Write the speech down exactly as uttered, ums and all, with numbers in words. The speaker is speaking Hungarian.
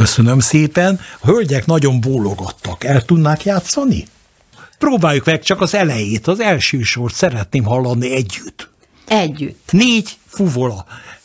Köszönöm szépen. A hölgyek nagyon bólogattak. El tudnák játszani? Próbáljuk meg csak az elejét, az első sort szeretném hallani együtt. Együtt. Négy fuvola.